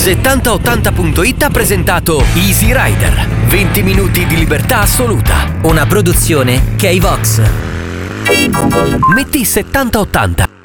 7080.it ha presentato Easy Rider. 20 minuti di libertà assoluta. Una produzione K-Vox. Metti 7080.